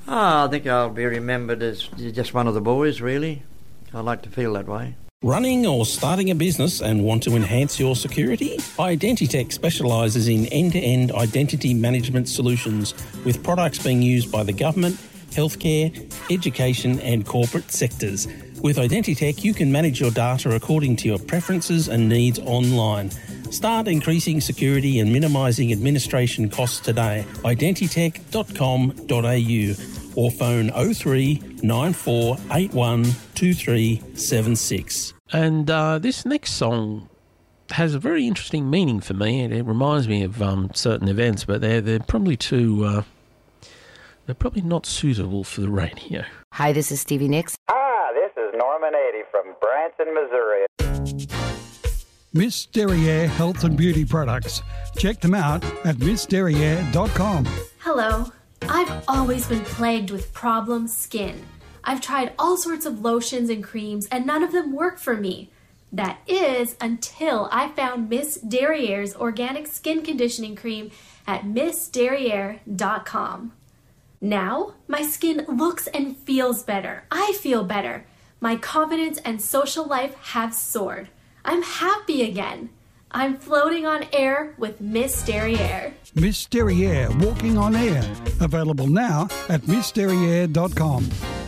I think I'll be remembered as just one of the boys, really. I like to feel that way. Running or starting a business and want to enhance your security? Identitech specialises in end-to-end identity management solutions with products being used by the government, healthcare, education and corporate sectors. With Identitech, you can manage your data according to your preferences and needs online. Start increasing security and minimising administration costs today. Identitech.com.au or phone 03 9481 2376. And this next song has a very interesting meaning for me, and it reminds me of certain events, but they're probably too they're probably not suitable for the radio. Hi, this is Stevie Nicks. This is Norman 80 from Branson, Missouri. Miss Derriere Health and Beauty Products. Check them out at missderriere.com. Hello. I've always been plagued with problem skin. I've tried all sorts of lotions and creams and none of them work for me. That is until I found Miss Derriere's organic skin conditioning cream at missderriere.com. Now, my skin looks and feels better. I feel better. My confidence and social life have soared. I'm happy again. I'm floating on air with Miss Derriere. Miss Derriere Walking on Air. Available now at missderriere.com.